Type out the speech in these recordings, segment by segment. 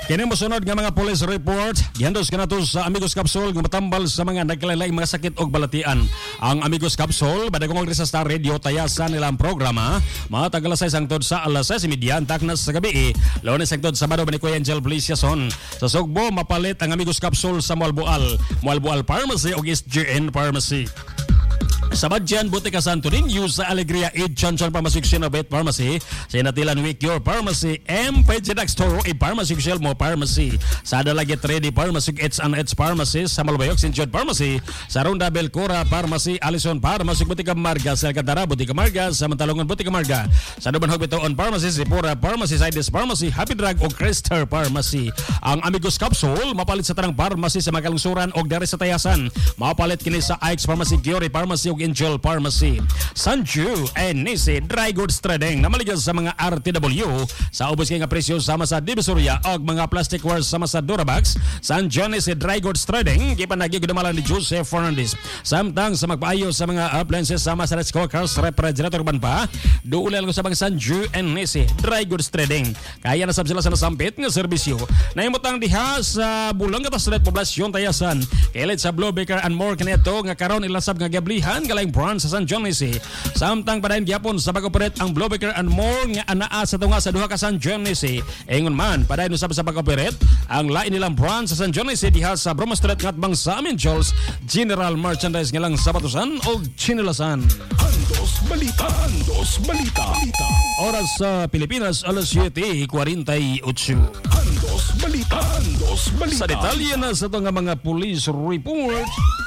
Kini mosunod nga mga police report gihandos kanato sa Amigos Capsule nga matambal sa mga nagkalain mga sakit og balatian. Ang Amigos Capsule badagong sa Star Radio tayasan nila ang programa matag alas 6 hangtod sa alas 6:30 antak na sa gabi. Lunes hangtod Sabado ni Kuya Angel Blisiason. Sa Sugbo mapalit ang Amigos Capsule sa Mualboal Pharmacy ug SGN Pharmacy. Sa Badyan, Butika Santo Niño, sa Alegria, Chanchan Pharmacy, Xenobet Pharmacy, sa Inatilan Week Your Pharmacy, MPG Dextoro, Pharmacy, Shelmo Pharmacy, sa Adalagit Ready Pharmacy, H&H Pharmacy, sa Malbayok, St. Jude Pharmacy, sa Ronda Belcora Pharmacy, Alison Pharmacy, Butika Marga, sa Alcantara, Butika Marga, sa Mantalongan, Butika Marga, sa Dubanhog Bitoon Pharmacy, Sipura Pharmacy, Sides Pharmacy, Happy Drug, o Crester Pharmacy. Ang Amigos Capsule, mapalit sa tanang pharmacy sa Magalungsuran o dari sa Tayasan. Mapalit kini sa Ike's Pharmacy, Giori Pharmacy, o Angel Pharmacy. Sanju and Nisi Dry Goods Trading na maligas sa mga RTW sa ubos kay nga presyo sama sa Divisoria og mga plasticware sama sa Durabox. Sanju Nisi Dry Goods Trading gipanagi gudamalan ni Joseph Fernandez. Samtang sa magpaayo sa mga appliances sama sa rice cookers, refrigerator ban pa, duulay lang sa mga Sanju and Nisi Dry Goods Trading. Kaya na sab sila sa nasampit nga serbisyo. Nahimutang diha sa Bulong Katasalet Poblasyon Tayasan. Kailit sa Blue Baker and More kanito nga karon ilasab nga gablihan laing branch sa San John Nisi. Samtang padayon gyapon sa pag-operate ang Blowbaker and More nga anaa sa tunga sa duha ka San John Nisi. Ingon man padayon usab sa pag-operate ang lain nilang branch sa San John Nisi diha sa Broma Street ngatbang sa Amin Jules General Merchandise nga lang sapatusan o chinilasan. Andos Balita. Oras sa Pilipinas alas 7:48. Andos Balita. Sa detalye na sa itong mga police report.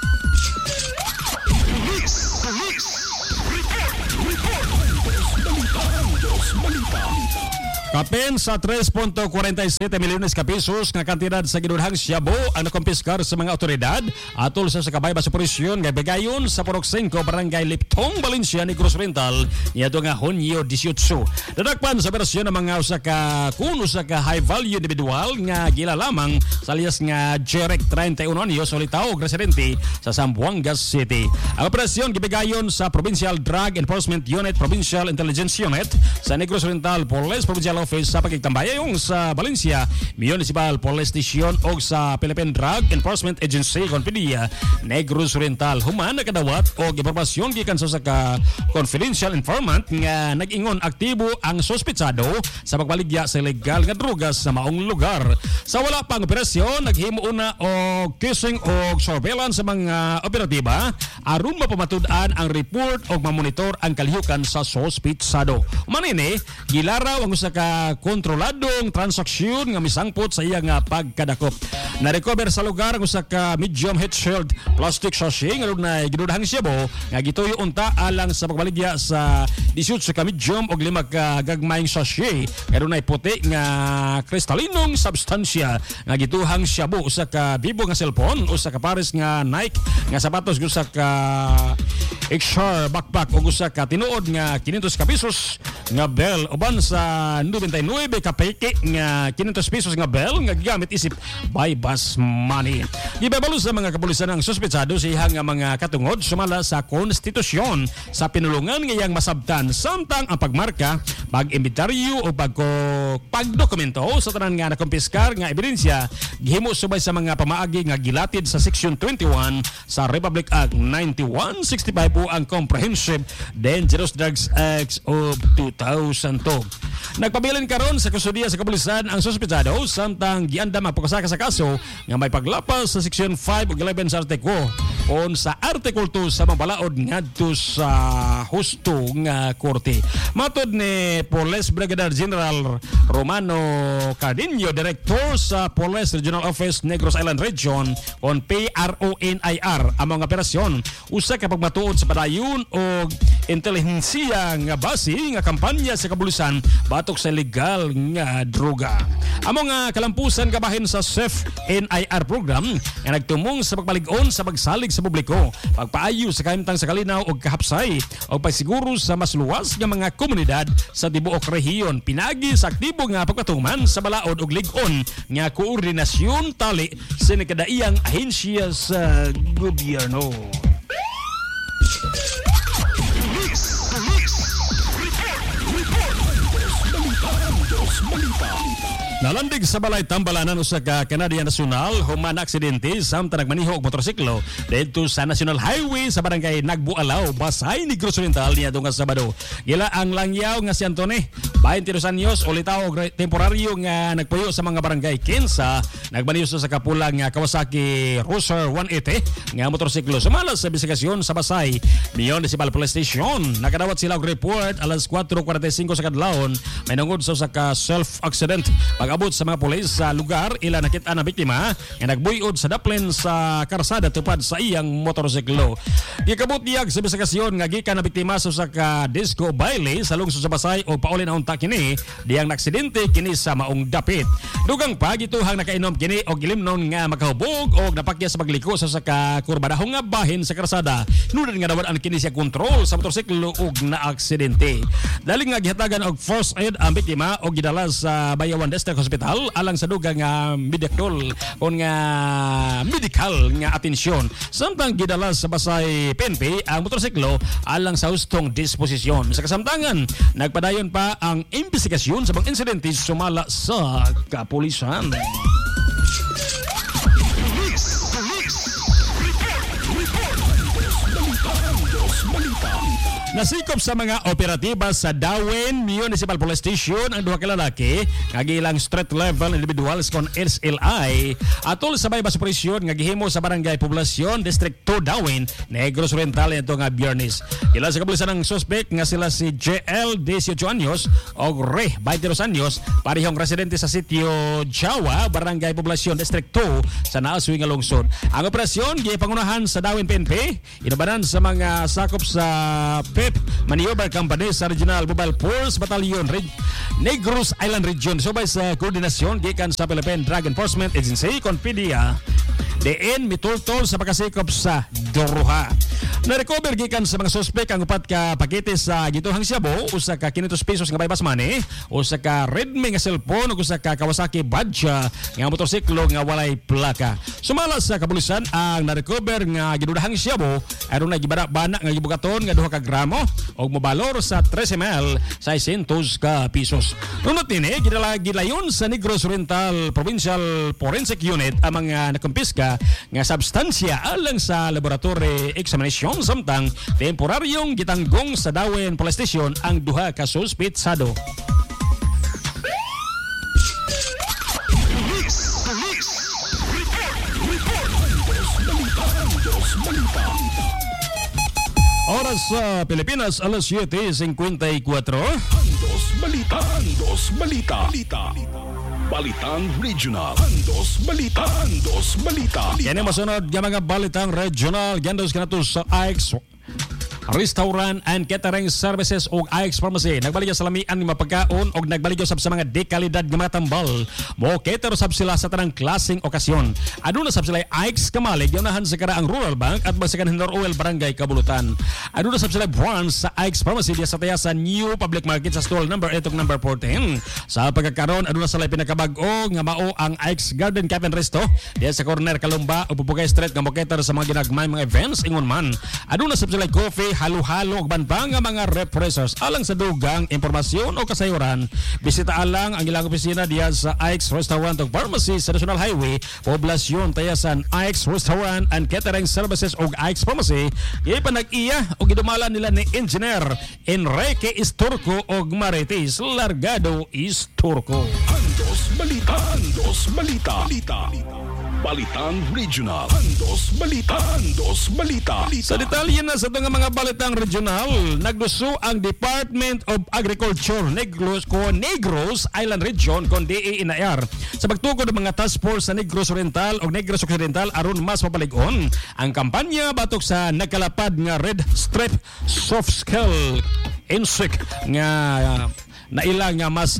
Kapin sa 3.47 milyones ka pesos nga kantidad sa ginunhang Shabu ang nakumpiskar sa mga otoridad atol sa kabayba sa operasyon nga bigayon sa Purok 5 Barangay Liptong, Valencia, Negros Oriental niadto nga Hunyo 18. Dadakpan sa operasyon ng mga usa ka high value individual nga gila lamang sa alias nga Jerek 31 anyos solitaw residente sa Zamboanga City. Ang operasyon gibigayon sa Provincial Drug Enforcement Unit, Provincial Intelligence Unit sa Negros Oriental Police Provincial Office sa pagkitambayong sa Valencia Municipal Police Station o sa Philippine Drug Enforcement Agency Confidia Negros Oriental. Human nakadawat o impormasyon gikan sa ka confidential informant nga nag-ingon aktibo ang suspetsado sa pagbaligya sa ilegal nga drogas sa maong lugar. Sa wala pang operasyon naghimo una og kissing o surveillance sa mga operatiba aron mapamatud-an ang report o mamonitor ang kalihukan sa suspetsado. Manini gilaraw ang usa ka kontroladong transaksyon nga misangpot sa iya nga pagkadakop. Na-recover sa lugar ang usa ka medium heat shield plastic sachet nga na ginudahang Shabu nga gituyo unta alang sa pagbaligya sa 18 ka medium og 5 ka gagmayng sachet nga dunay puti nga kristalinong substansya nga gituhang Shabu, usa ka Vivo nga cellphone, usa ka pares nga Nike nga sapatos, usa ka XR backpack ug usa ka tinuod nga 500 ka pesos nga bell uban sa 99 ka peke nga 500 pesos nga bell nga gigamit isip by bus money. Gibabalo sa mga kapulisan ang suspetsado sa ihang nga mga katungod sumala sa konstitusyon sa pinulungan ngayang masabtan samtang ang pagmarka, pag-inventaryo o pagdokumento sa tanan nga nakumpiskar nga ebidensya gihimo subay sa mga pamaagi nga gilatid sa Section 21 sa Republic Act 9165 o ang Comprehensive Dangerous Drugs Act of 2002. Nagpabilin karon sa kustudiya sa kapulisan ang suspetsado samtang giandam ang pagkasaka sa kaso nga may paglapas sa Section 5 ug 11 sa artikulo on sa Article 2 sa mabalaod ngadto sa husto nga korte. Matod ni Police Brigadier General Romano Cardinio, Director sa Police Regional Office Negros Island Region on PRONIR, ang mga operasyon usa ka pagmatuod sa padayon og intelihensiya nga base nga kampanya sa kapulisan batok sa legal nga droga. Amo nga kalampusan kabahin sa SEF NIR program nga nagtumong sa pagpalig-on sa pagsalig sa publiko, pagpaayo sa kahimtang sa kalinaw o kahapsay o pagsiguro sa mas luwas nga mga komunidad sa tibuok rehiyon. Pinagi sa aktibo nga pagpatuman sa balaod og lig-on nga koordinasyon tali sa nakadaiyang ahensya sa gobyerno. Balita. Nalandig sa balay tambalanan usa ka Canadian National human aksidente samtang nagmaniho og motorsiklo didto sa National Highway sa barangay Nagbualaw, Basay, Negros Oriental niadto nga Sabado. Gila ang langyaw nga si Antone, 22 anyos, ulitaw og temporaryo nga nagpuyo sa mga barangay Kinsa, nagmaniho sa kapulang nga Kawasaki Cruiser 180 nga motorsiklo. Sumala sa investigasyon sa Basay Miyon Municipal Police Station, nakadawat sila og report alas 4:45 sa kadlawon may nungod sa ka self-accident. Pag-abot sa mga pulis sa lugar, ila nakita na biktima nga nagbuyod sa daplin sa karsada tupad sa iyang motorsiklo. Gikabot niyag sa investigasyon nga gikan na biktima sa ka disco baile sa lungsod sa Basay o pauli na unta kini diyang naksidente kini sa maong dapit. Dugang pa gituhang nakainom kini og gilimnon nga makahubog og napakya sa pagliko sa ka kurbadahong nga bahin sa karsada. Hinudad nga dawan kini siya kontrol sa motorsiklo og naaksidente. Dali nga gihatagan og first aid ang biktima og gidala sa Bayawan District Hospital alang sa dugang nga medical nga atensyon. Samtang gidala sa Basay PNP ang motorsiklo alang sa hustong disposisyon. Sa kasamtangan, nagpadayon pa ang investigasyon sa mga insidente sumala sa kapulisan. Nasikop sa mga operatiba sa Dawen Municipal Police Station ang duha ka lalaki nga gilang street level individuals kon SLI atol sa may basupresyon nga gihimo sa Barangay Poblasyon District 2 Dawen, Negros Oriental ito nga Biyernes. Ila sa kapulisan ng suspect nga sila si JL 18 anyos o Re 22 anyos, parehong residente sa sitio Jawa, Barangay Poblasyon District 2 sa Naasuy nga lungsod. Ang operasyon gipangunahan sa Dawen PNP, inubanan sa mga sakop sa PEP Maneuver Company sa Regional Mobile Force Battalion Negros Island Region subay sa koordinasyon gikan sa Philippine Drug Enforcement Agency Conpedia DN mitultol sa pagkasikop sa Doruha. Na-recover gikan sa mga suspect ang upat ka pakete sa gituhang Shabu, usa ka 500 pesos nga bypass money, usa ka Redmi nga cellphone, usa ka Kawasaki Badja nga motorsiklo nga walay plaka. Sumala sa kapulisan ang na-recover nga gidudahang Shabu aron na gibana nga gibugaton nga 2 ka gramo og mobalor sa 13 ml sa 600 ka pesos. Nunot nini gilayon sa Negros Oriental Provincial Forensic Unit ang mga nakumpiska nga substansya alang sa laboratory examination samtang temporaryong gitanggong sa Dawen Police Station ang duha ka suspitsado. Oras sa Pilipinas, alas 7:54. Andos Balita. Andos Balita. Balitang Regional. Andos Balita. Andos Balita. Yan ang masunod ng mga balitang regional. Gandos ka na to sa AX Restaurant and Catering Services o AX Pharmacy. Nagbalik sa lamian ng mapagkaon o nagbalik sab sa mga dekalidad ng mga tambal. Mo cater sab sila sa tanang klaseng okasyon. Aduna sab sila AX Kamalig, yunahan sa karaang Rural Bank at basikan Hinor Oil Barangay Kabulutan. Aduna sab sila branch sa AX Pharmacy diya sa Tayasan New Public Market sa stall number 8 number 14. Sa pagkakaroon, aduna sila pinakabag-o nga mao ang AX Garden Cafe and Resto diya sa corner Kalumba o Pupugay Street nga mo cater sa mga ginagmay mga events ingon man. Aduna sab sila coffee, halo-halo ug banbang nga mga repressors. Alang sa dugang impormasyon o kasayuran, bisita alang ang ilang opisina diya sa AX Restaurant ug Pharmacy sa National Highway, Poblasyon, Tayasan. AX Restaurant and Catering Services ug AX Pharmacy gipanag-iya o gidumalan nila ni Engineer Enrique Isturco ug Marites Largado Isturco. Andos Balita. Andos Balita. Balitang Regional. Andos Balita. Andos Balita. Sa detalye na sa itong mga balitang regional, nagduso ang Department of Agriculture Negros Island Region kon DE Inayar sa pagtukod ng mga task force sa Negros Oriental o Negros Occidental aron mas mapaligon ang kampanya batok sa nagkalapad nga red strip soft scale insect nga naila nga mas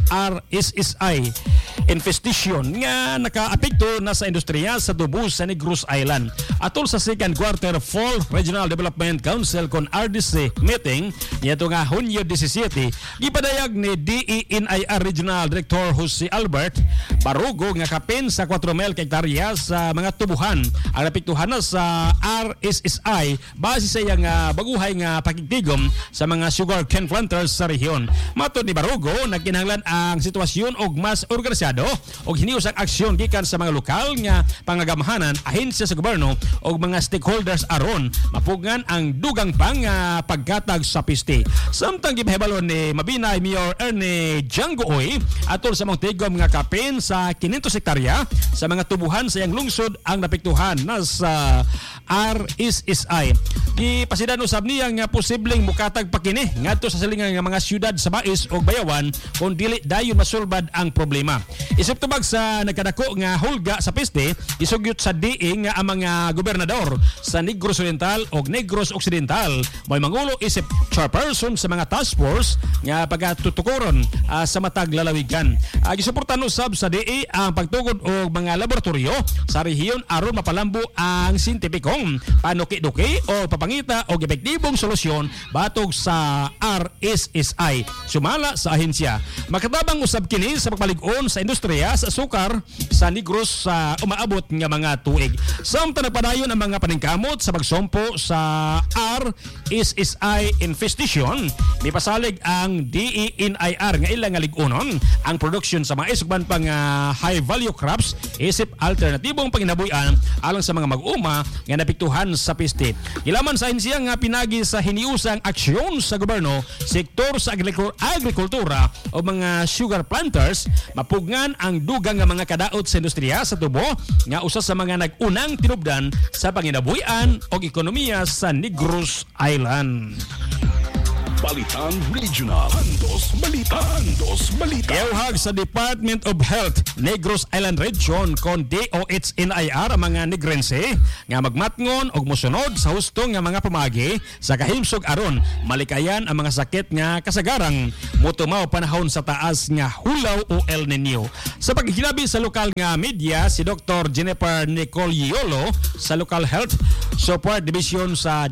RSSI infestation nga nakaapekto na sa industriya sa tubos sa Negros Island. Atol sa second quarter Fall Regional Development Council kon RDC meeting niyato nga Hunyo 17, gipadayag ni DENIR Regional Director Jose Albert Barugo nga kapin sa 4,000 hektarya sa mga tubuhan ang napektuhan na sa RSSI base sa iyang baguhay nga pakigtigom sa mga sugar cane planters sa rehiyon. Matod ni Barugo Sugo nagkinahanglan ang sitwasyon og mas organisado og hiniusang aksyon gikan sa mga lokal nga pangagamahanan, ahensya sa gobyerno og mga stakeholders aron mapugngan ang dugang pang pagkatag sa piste. Samtang gipahibalon ni Mabinay Mayor Ernie Django-Oy atol sa mga tigom nga kapin sa 500 hektarya sa mga tubuhan sa iyang lungsod ang napektuhan na sa RSSI. Gipasidan usab niya nga posibleng mukatag pa kini ngadto sa silingan nga mga syudad sa Bais ug Bayawan kung dili dayon masulbad ang problema. Isip tubag sa nagkadako nga hulga sa piste, isugyot sa diing nga ang mga gobernador sa Negros Oriental ug Negros Occidental may mangulo isip chairperson sa mga task force nga pagatutukoron sa matag lalawigan. Gisuportan usab sa DE ang pagtugod og mga laboratorio sa rehiyon aron mapalambo ang sintipikong panuki-duki o papangita og epektibong solusyon batog sa RSSI sumala sa ahensya. Makatabang usab kini sa pagpalig-on sa industriya sa sukar sa Negros sa umaabot nga mga tuig. Samtang nagpadayon ang mga paningkamot sa pagsompo sa RSSI infestation, mipasalig ang DENIR nga ilang nga lig-unon ang production sa mga isugban pang high value crops isip alternatibong panginabuyan alang sa mga mag-uma nga napiktuhan sa piste. Gilaman sa ahensya nga pinagi sa hiniusang aksyon sa gobyerno, sektor sa agrikultura o mga sugar planters, mapugngan ang dugang nga mga kadaot sa industriya sa tubo nga usa sa mga nag-unang tinubdan sa panginabuhian o ekonomiya sa Negros Island. Balitan Regional. Andos Balita. Andos Balita. Iuhag sa Department of Health Negros Island Region kon DOHNIR ang mga Negrense nga magmatngon og mosunod sa husto nga mga pamagi sa kahimsog aron malikayan ang mga sakit nga kasagarang motumaw panahon sa taas nga hulaw o El Nino. Sa paghilabi sa lokal nga media, si Dr. Jennifer Nicole Yolo sa Local Health Support Division sa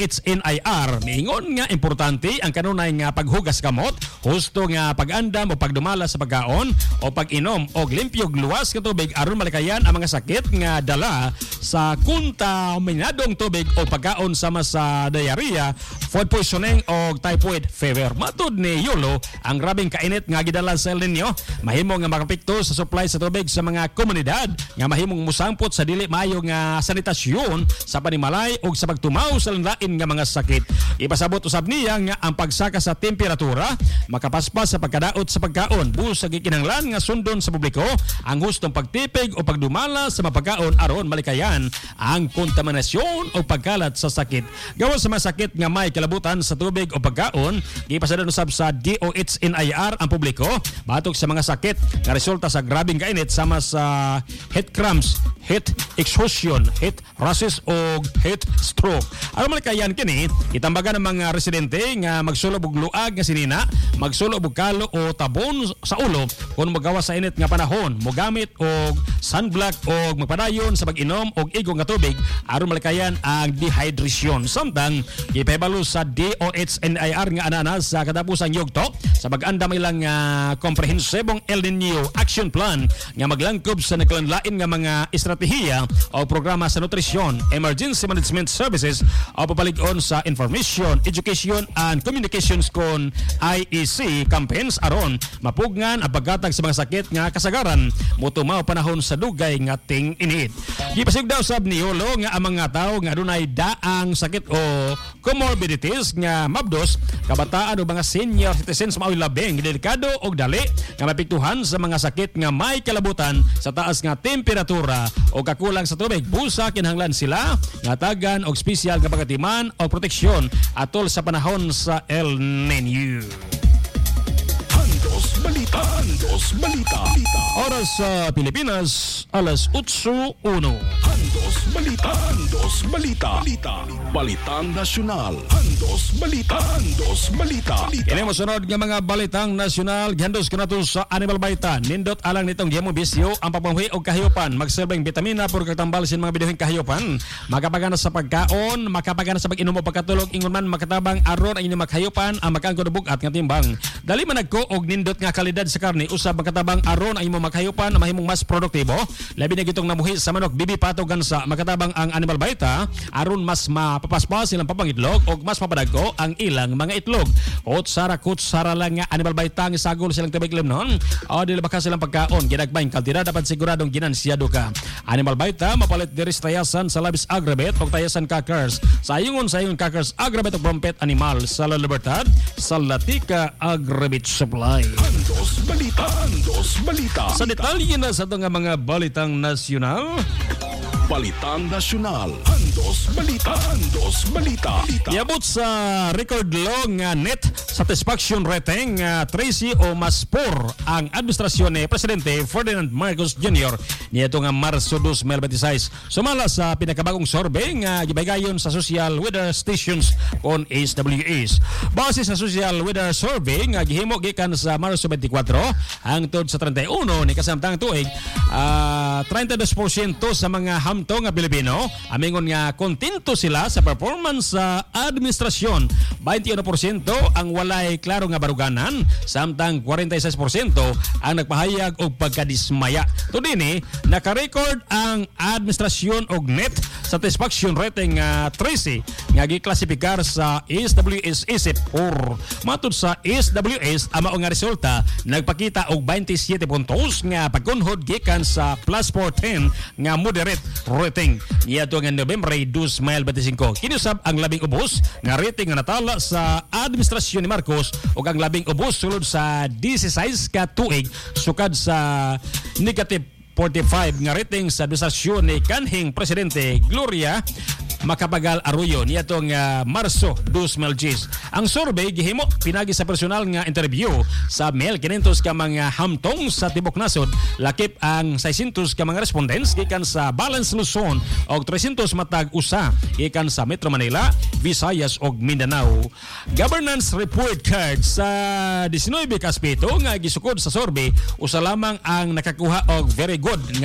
DOHNIR niingon nga importante ang kanunay nga paghugas kamot, husto nga pag-andam o pagdumala sa pagkaon o pag-inom og limpyog luwas nga tubig aron malikayan ang mga sakit nga dala sa kontaminadong tubig o pagkaon sama sa diarrhea, food poisoning o typhoid fever. Matud ni Yolo, ang grabing kainit nga gidala sa El Nino mahimo nga makapekto sa supply sa tubig sa mga komunidad nga mahimong musangpot sa dili maayo nga sanitasyon sa panimalay o sa pagtumaw sa lain nga mga sakit. Ipasabot usab niya nga ang pagsaka sa temperatura makapaspas sa pagkadaot sa pagkaon. Busag gikinahanglan nga sundon sa publiko ang hustong pagtipig o pagdumala sa mapagkaon aron malikayan ang kontaminasyon o pagkalat sa sakit. Gawas sa mga sakit nga may kalabutan sa tubig o pagkaon, gipasadan usab sa DOHNIR ang publiko batok sa mga sakit nga resulta sa grabing kainit sama sa heat cramps, heat exhaustion, heat rashes o heat stroke. Aron malikayan kini, itambagan ng mga residente nga magsulob og luag nga sinina, magsulob og kalo o tabon sa ulo kung magawa sa init nga panahon, mogamit og sunblock o magpadayon sa pag-inom og igong nga tubig aron malikayan ang dehydration. Samtang gipahibalo sa DOHNIR nga ananas sa katapusang yugto sa pag-andam ilang komprehensibong El Nino Action Plan nga maglangkob sa nakalanlain nga mga estratehiya o programa sa nutrisyon, emergency management services o papalig-on sa information, education and communications kon IEC campaigns aron mapugngan ang pagkatag sa mga sakit nga kasagaran motumaw panahon sa dugay nga ting-init. Gipasig daw sab ni Yolo nga ang mga tao nga adunay daang sakit o comorbidities nga mabdos, kabataan o mga senior citizens mao'y labing delikado og dali nga mapiktuhan sa mga sakit nga may kalabutan sa taas nga temperatura o kakulang sa tubig. Busa kinahanglan sila nga tagan og espesyal nga pagatiman o proteksyon atol sa panahon sa El Nino. Andos Balita. Andos Balita. Oras sa Pilipinas, alas 8:01. Andos Balita. Andos Balita. Balitang Nasyonal. Andos Balita. Andos Balita. Kini mo sunod nga mga balitang nasyonal gihandos kanato sa Animal Baitan. Nindot alang nitong gihimo bisyo ang pagpanghuhi og kahiyupan, magserbeng bitamina por katambal sin mga binuhing kahiyupan, makapagana sa pagkaon, makapagana sa pag-inom o pagkatulog, ingon man makatabang aron ang inyong maghayupan ang makangkod bugat nga timbang. Dali man nagko og nindot nga kalidad sa karne, usab makatabang aron ang imong maghayupan na mahimong mas produktibo, labi na gitong namuhi sa manok bibi patogan sa makatabang ang animal bita aron mas mapapaspas silang papangitlog o mas mapadago ang ilang mga itlog. Kutsara lang nga animal bita ang isagol silang tibig limnon o dili baka silang pagkaon ginagmayng kantidad dapat siguradong ginansyado ka. Animal bita mapalit diri sa tayasan sa labis agrabet o tayasan kakers sa ayungon kakers agrabet o brompet animal sa La Libertad sa Latika Agrabet Supply. Andos Balita. Sa detalye na sa itong mga balitang nasyonal, Balitang Nasyonal. Andos Balita. iabot sa record low nga net satisfaction rating 13 o mas 4 ang administrasyon ni Presidente Ferdinand Marcos Jr. niya nga Marso 2026. Sumala sa pinakabagong survey nga gibaygayon sa social weather stations on SWS. Base sa social weather survey nga gihimo gikan sa Marso 24 hangtod sa 31 ni kasamtang tuig, 32% sa mga hamtong nga Pilipino amingon nga kontento sila sa performance sa administrasyon. 21% ang walay klaro nga baruganan, samtang 46% ang nagpahayag og pagkadismaya. Tudini naka-record ang administrasyon og net satisfaction rating 13 nga giklasipikar sa SWS isip or matud sa SWS ang mao nga resulta nagpakita og 27 puntos nga pagkunhod gikan sa plus 410 nga moderate rating niadto nga Nobyembre 2025. Kinusab ang labing ubos nga rating nga natala sa administrasyon ni Marcos ug ang labing ubos sulod sa 16 ka tuig sukad sa negative 45 nga rating sa administrasyon ni kanhing Presidente Gloria Macapagal Arroyo niadtong Marso 2010. Ang survey gihimo pinagi sa personal nga interview sa 1,500 ka mga hamtong sa tibok nasod, lakip ang 600 ka mga respondents gikan sa Balance Luzon og 300 matag usa gikan sa Metro Manila, Visayas ug Mindanao. Governance report card sa 19 ka aspeto nga gisukod sa survey, usa lamang ang nakakuha og very good